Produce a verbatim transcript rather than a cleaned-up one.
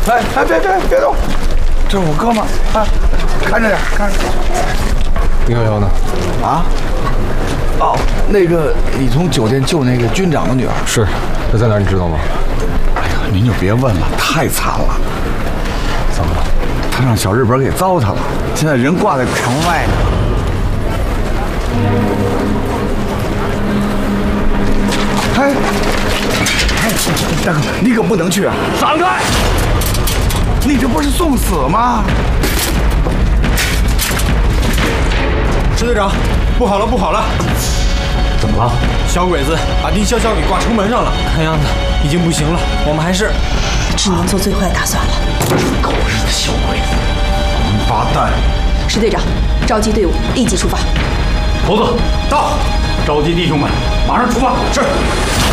哎哎，别别别动，这是我哥们，啊，看着点，看着点。 林瑶瑶呢？ 啊？哦，那个你从酒店救那个军长的女儿是，她在哪儿你知道吗？ 哎呀，您就别问了，太惨了。 怎么了？ 他让小日本给糟蹋了，现在人挂在城外呢。哎，哎，大哥，你可不能去啊！ 闪开！ 你这不是送死吗？ 石队长，不好了，不好了！ 怎么了？ 小鬼子把丁潇潇给挂城门上了，看样子已经不行了，我们还是只能做最坏打算了。 狗日的小鬼子，王八蛋！ 石队长，召集队伍，立即出发。 猴子到，召集弟兄们，马上出发。是。